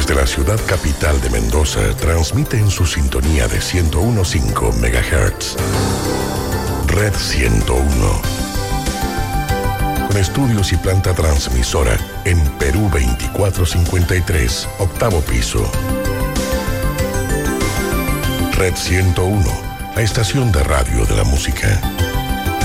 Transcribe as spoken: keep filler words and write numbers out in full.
Desde la ciudad capital de Mendoza, transmite en su sintonía de ciento uno punto cinco megahertz. Red ciento uno. Con estudios y planta transmisora en Perú veinticuatro cincuenta y tres, octavo piso. Red ciento uno, la estación de radio de la música.